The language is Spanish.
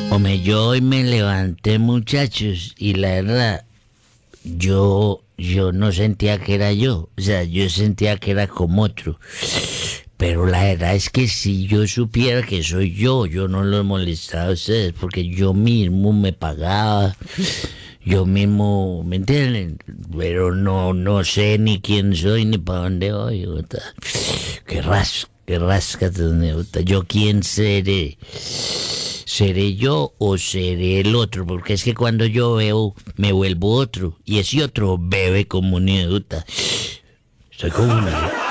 Hombre, yo hoy me levanté, muchachos, y la verdad, yo no sentía que era yo. O sea, yo sentía que era como otro. Pero la verdad es que si yo supiera que soy yo no los molestaba a ustedes, porque yo mismo me pagaba, yo mismo, ¿me entienden? Pero no sé ni quién soy ni para dónde voy. Puta. Qué rasca, puta. ¿Yo quién seré? ¿Seré yo o seré el otro? Porque es que cuando yo veo, me vuelvo otro. Y ese otro bebe como un idiota. Soy como una...